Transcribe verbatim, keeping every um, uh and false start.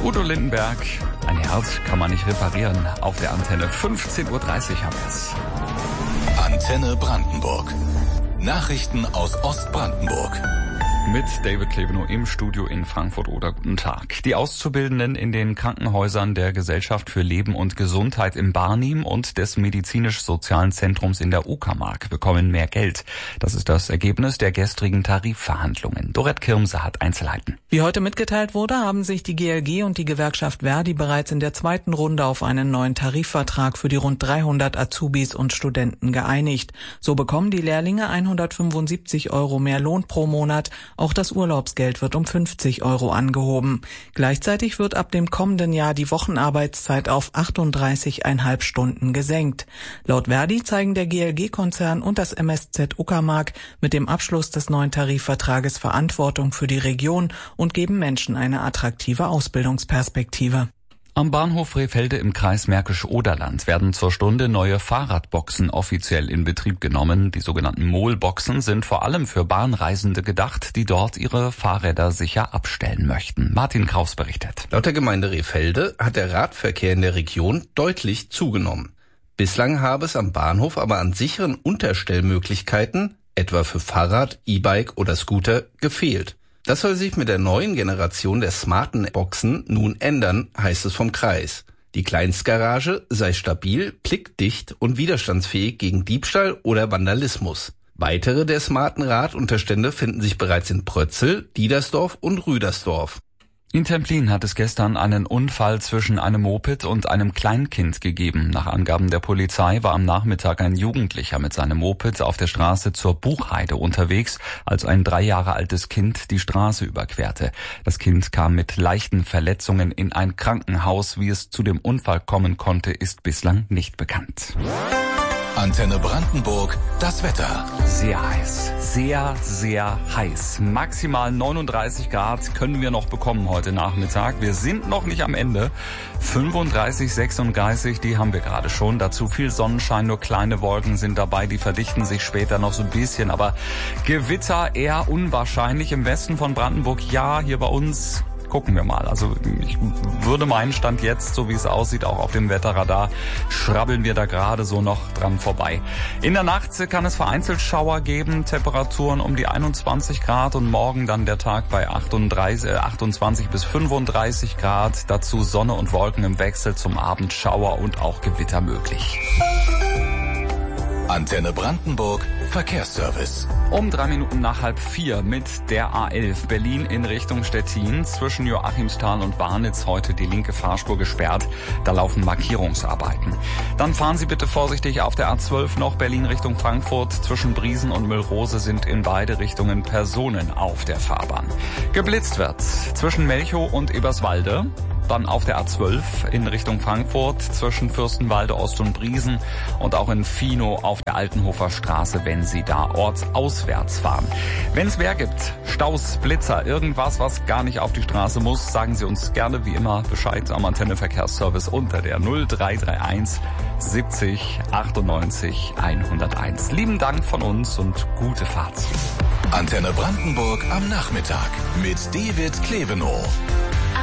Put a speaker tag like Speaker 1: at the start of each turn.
Speaker 1: Udo Lindenberg, ein Herz kann man nicht reparieren. Auf der Antenne fünfzehn Uhr dreißig haben wir es.
Speaker 2: Antenne Brandenburg. Nachrichten aus Ostbrandenburg.
Speaker 1: Mit David Klevenow im Studio in Frankfurt oder guten Tag. Die Auszubildenden in den Krankenhäusern der Gesellschaft für Leben und Gesundheit im Barnim und des Medizinisch-Sozialen Zentrums in der Uckermark bekommen mehr Geld. Das ist das Ergebnis der gestrigen Tarifverhandlungen. Dorette Kirmse hat Einzelheiten.
Speaker 3: Wie heute mitgeteilt wurde, haben sich die G L G und die Gewerkschaft Verdi bereits in der zweiten Runde auf einen neuen Tarifvertrag für die rund dreihundert Azubis und Studenten geeinigt. So bekommen die Lehrlinge hundertfünfundsiebzig Euro mehr Lohn pro Monat. Auch das Urlaubsgeld wird um fünfzig Euro angehoben. Gleichzeitig wird ab dem kommenden Jahr die Wochenarbeitszeit auf achtunddreißig Komma fünf Stunden gesenkt. Laut Verdi zeigen der G L G-Konzern und das M S Z Uckermark mit dem Abschluss des neuen Tarifvertrages Verantwortung für die Region und geben Menschen eine attraktive Ausbildungsperspektive.
Speaker 1: Am Bahnhof Rehfelde im Kreis Märkisch-Oderland werden zur Stunde neue Fahrradboxen offiziell in Betrieb genommen. Die sogenannten Mohl-Boxen sind vor allem für Bahnreisende gedacht, die dort ihre Fahrräder sicher abstellen möchten. Martin Kraus berichtet.
Speaker 4: Laut der Gemeinde Rehfelde hat der Radverkehr in der Region deutlich zugenommen. Bislang habe es am Bahnhof aber an sicheren Unterstellmöglichkeiten, etwa für Fahrrad, E-Bike oder Scooter, gefehlt. Das soll sich mit der neuen Generation der smarten Boxen nun ändern, heißt es vom Kreis. Die Kleinstgarage sei stabil, blickdicht und widerstandsfähig gegen Diebstahl oder Vandalismus. Weitere der smarten Radunterstände finden sich bereits in Prötzel, Diedersdorf und Rüdersdorf.
Speaker 1: In Templin hat es gestern einen Unfall zwischen einem Moped und einem Kleinkind gegeben. Nach Angaben der Polizei war am Nachmittag ein Jugendlicher mit seinem Moped auf der Straße zur Buchheide unterwegs, als ein drei Jahre altes Kind die Straße überquerte. Das Kind kam mit leichten Verletzungen in ein Krankenhaus. Wie es zu dem Unfall kommen konnte, ist bislang nicht bekannt.
Speaker 2: Antenne Brandenburg, das Wetter.
Speaker 1: Sehr heiß, sehr, sehr heiß. Maximal neununddreißig Grad können wir noch bekommen heute Nachmittag. Wir sind noch nicht am Ende. fünfunddreißig, sechsunddreißig, die haben wir gerade schon. Dazu viel Sonnenschein, nur kleine Wolken sind dabei. Die verdichten sich später noch so ein bisschen. Aber Gewitter eher unwahrscheinlich. Im Westen von Brandenburg ja, hier bei uns gucken wir mal. Also ich würde meinen Stand jetzt, so wie es aussieht, auch auf dem Wetterradar, schrabbeln wir da gerade so noch dran vorbei. In der Nacht kann es vereinzelt Schauer geben, Temperaturen um die einundzwanzig Grad und morgen dann der Tag bei achtunddreißig, achtundzwanzig bis fünfunddreißig Grad. Dazu Sonne und Wolken im Wechsel, zum Abend Schauer und auch Gewitter möglich.
Speaker 2: Antenne Brandenburg, Verkehrsservice.
Speaker 1: Um drei Minuten nach halb vier mit der A elf Berlin in Richtung Stettin. Zwischen Joachimsthal und Warnitz heute die linke Fahrspur gesperrt. Da laufen Markierungsarbeiten. Dann fahren Sie bitte vorsichtig auf der A zwölf noch Berlin Richtung Frankfurt. Zwischen Briesen und Müllrose sind in beide Richtungen Personen auf der Fahrbahn. Geblitzt wird zwischen Melchow und Eberswalde. Dann auf der A zwölf in Richtung Frankfurt zwischen Fürstenwalde Ost und Briesen und auch in Finow auf der Altenhofer Straße, wenn Sie da ortsauswärts fahren. Wenn es mehr gibt, Staus, Blitzer, irgendwas, was gar nicht auf die Straße muss, sagen Sie uns gerne wie immer Bescheid am Antenne Verkehrsservice unter der null drei drei eins siebzig achtundneunzig hunderteins. Lieben Dank von uns und gute Fahrt.
Speaker 2: Antenne Brandenburg am Nachmittag mit David Klevenow.